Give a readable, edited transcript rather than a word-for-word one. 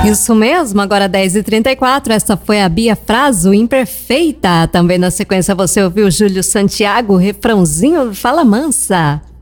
Isso mesmo, agora 10h34, essa foi a Bia Fraso, Imperfeita. Também na sequência você ouviu Júlio Santiago, refrãozinho Fala Mansa.